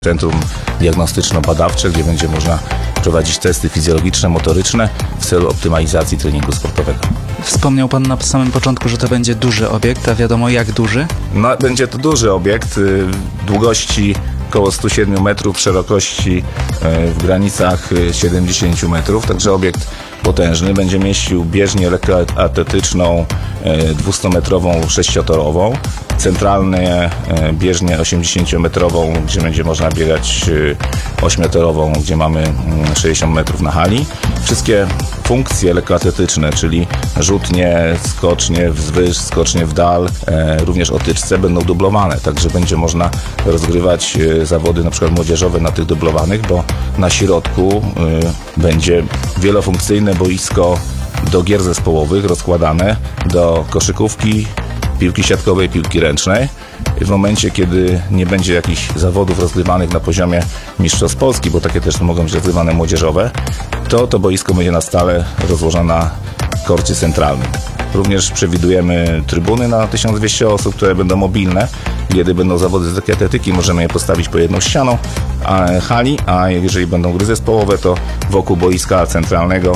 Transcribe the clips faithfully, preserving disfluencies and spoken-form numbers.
Centrum diagnostyczno-badawcze, gdzie będzie można prowadzić testy fizjologiczne, motoryczne w celu optymalizacji treningu sportowego. Wspomniał Pan na samym początku, że to będzie duży obiekt, a wiadomo jak duży? No, będzie to duży obiekt, długości około stu siedmiu metrów, szerokości w granicach siedemdziesięciu metrów, także obiekt potężny. Będzie mieścił bieżnię lekkoatletyczną dwustumetrową, sześciotorową, centralnie bieżnię osiemdziesięciometrową, gdzie będzie można biegać ośmiotorową, gdzie mamy sześćdziesiąt metrów na hali. Wszystkie funkcje lekkoatletyczne, czyli rzutnie, skocznie wzwyż, skocznie w dal, również otyczce będą dublowane, także będzie można rozgrywać zawody na przykład młodzieżowe na tych dublowanych, bo na środku będzie wielofunkcyjne boisko do gier zespołowych rozkładane, do koszykówki, piłki siatkowej, piłki ręcznej. W momencie, kiedy nie będzie jakichś zawodów rozgrywanych na poziomie mistrzostw Polski, bo takie też mogą być rozgrywane młodzieżowe, to to boisko będzie na stale rozłożone na korcie centralnym. Również przewidujemy trybuny na tysiąc dwieście osób, które będą mobilne. Kiedy będą zawody z lekkiej atletyki, możemy je postawić po jedną ścianą hali, a jeżeli będą gry zespołowe, to wokół boiska centralnego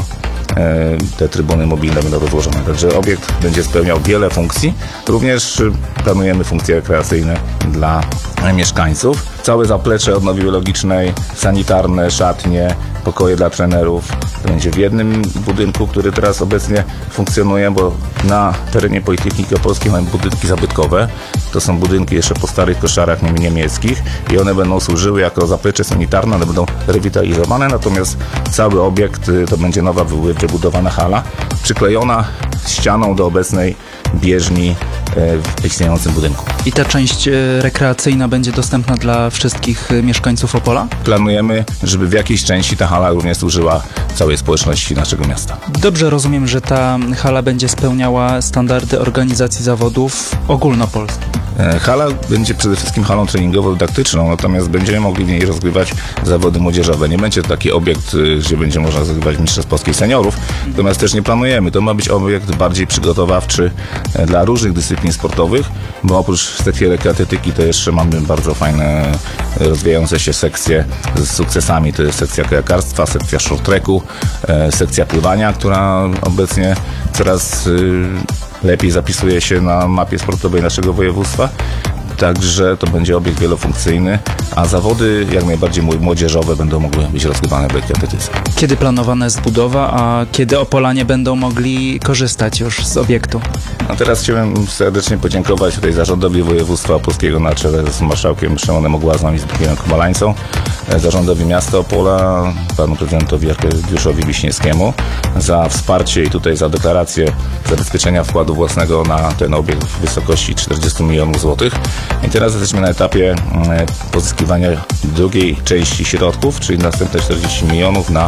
te trybuny mobilne będą rozłożone. Także obiekt będzie spełniał wiele funkcji. Również planujemy funkcje rekreacyjne dla mieszkańców. Całe zaplecze odnowy biologicznej, sanitarne, szatnie, pokoje dla trenerów. To będzie w jednym budynku, który teraz obecnie funkcjonuje, bo na terenie Politechniki Opolskiej mamy budynki zabytkowe. To są budynki jeszcze po starych koszarach niemieckich i one będą służyły jako zaplecze sanitarne, one będą rewitalizowane, natomiast cały obiekt to będzie nowa wybudowana hala, przyklejona ścianą do obecnej bieżni w istniejącym budynku. I ta część rekreacyjna będzie dostępna dla wszystkich mieszkańców Opola? Planujemy, żeby w jakiejś części ta hala również służyła całej społeczności naszego miasta. Dobrze rozumiem, że ta hala będzie spełniała standardy organizacji zawodów ogólnopolskich. Hala będzie przede wszystkim halą treningowo-dydaktyczną, natomiast będziemy mogli w niej rozgrywać zawody młodzieżowe. Nie będzie to taki obiekt, gdzie będzie można rozgrywać mistrzostw polskich seniorów, natomiast też nie planujemy. To ma być obiekt bardziej przygotowawczy dla różnych dyscyplin sportowych, bo oprócz strefy lekkoatletyki to jeszcze mamy bardzo fajne, rozwijające się sekcje z sukcesami. To jest sekcja kajakarstwa, sekcja short tracku, sekcja pływania, która obecnie coraz lepiej zapisuje się na mapie sportowej naszego województwa. Także to będzie obiekt wielofunkcyjny, a zawody jak najbardziej młodzieżowe będą mogły być rozgrywane w lekkiej atletyce. Kiedy planowana jest budowa, a kiedy Opolanie będą mogli korzystać już z obiektu? A teraz chciałem serdecznie podziękować tutaj zarządowi województwa opolskiego na czele z marszałkiem Szymonem Ogłazną i Zbigniewem Komalańcą, zarządowi miasta Opola, panu prezydentowi Arkadiuszowi Wiśniewskiemu za wsparcie i tutaj za deklarację zabezpieczenia wkładu własnego na ten obiekt w wysokości czterdziestu milionów złotych. I teraz jesteśmy na etapie pozyskiwania drugiej części środków, czyli następne czterdzieści milionów na,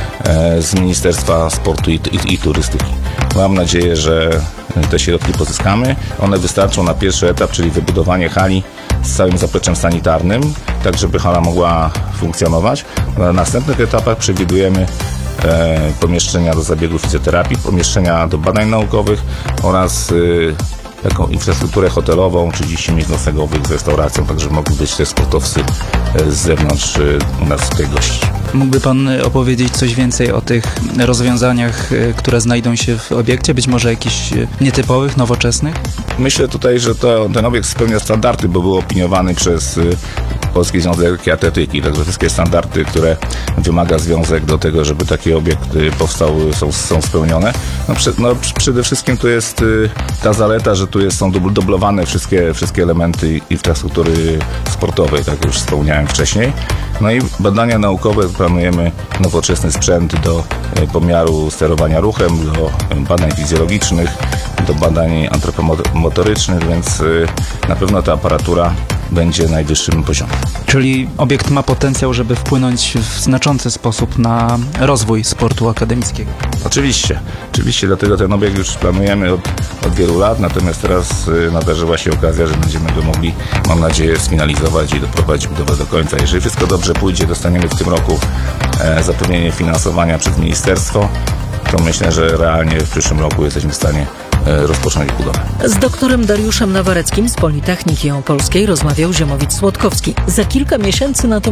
z Ministerstwa Sportu i, i, i Turystyki. Mam nadzieję, że te środki pozyskamy. One wystarczą na pierwszy etap, czyli wybudowanie hali z całym zapleczem sanitarnym, tak żeby hala mogła funkcjonować. Na następnych etapach przewidujemy e, pomieszczenia do zabiegu fizjoterapii, pomieszczenia do badań naukowych oraz e, taką infrastrukturę hotelową, trzydzieści miejsc noclegowych z restauracją, tak żeby mogli być też sportowcy z zewnątrz u nas tutaj gości. Mógłby Pan opowiedzieć coś więcej o tych rozwiązaniach, które znajdą się w obiekcie? Być może jakichś nietypowych, nowoczesnych? Myślę tutaj, że to, ten obiekt spełnia standardy, bo był opiniowany przez Polski Związek Lekkiej Atletyki. Także wszystkie standardy, które wymaga związek do tego, żeby taki obiekt powstał, są, są spełnione. No, prze, no, przede wszystkim tu jest ta zaleta, że tu jest, są dublowane wszystkie, wszystkie elementy infrastruktury sportowej, tak jak już wspomniałem wcześniej. No i badania naukowe, planujemy nowoczesny sprzęt do pomiaru sterowania ruchem, do badań fizjologicznych, do badań antropomotorycznych, więc na pewno ta aparatura będzie na najwyższym poziomie. Czyli obiekt ma potencjał, żeby wpłynąć w znaczący sposób na rozwój sportu akademickiego. Oczywiście, oczywiście, dlatego ten obiekt już planujemy od, od wielu lat, natomiast teraz nadarzyła się okazja, że będziemy go mogli, mam nadzieję, sfinalizować i doprowadzić budowę do końca. Jeżeli wszystko dobrze pójdzie, dostaniemy w tym roku e, zapewnienie finansowania przez ministerstwo, to myślę, że realnie w przyszłym roku jesteśmy w stanie rozpocząć budowę. Z doktorem Dariuszem Nawareckim z Politechniki Opolskiej rozmawiał Ziemowit Słodkowski. Za kilka miesięcy natomiast